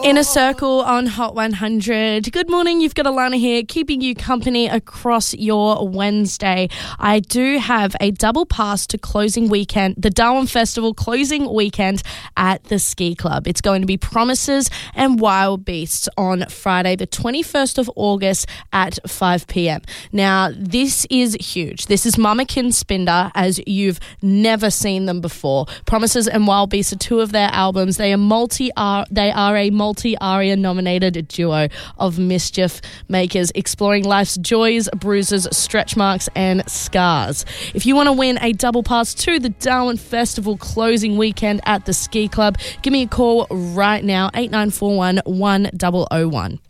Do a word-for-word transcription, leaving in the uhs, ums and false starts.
Inner Circle on Hot one hundred. Good morning, you've got Alana here, keeping you company across your Wednesday. I do have a double pass to closing weekend, the Darwin Festival closing weekend at the Ski Club. It's going to be Promises and Wild Beasts on Friday, the twenty-first of August at five p.m. Now, this is huge. This is Mamakin Spinder as you've never seen them before. Promises and Wild Beasts are two of their albums. They are multi they are a multi-ARIA nominated duo of mischief makers exploring life's joys, bruises, stretch marks and scars. If you want to win a double pass to the Darwin Festival closing weekend at the Ski Club, give me a call right now, eight nine four one, one zero zero one.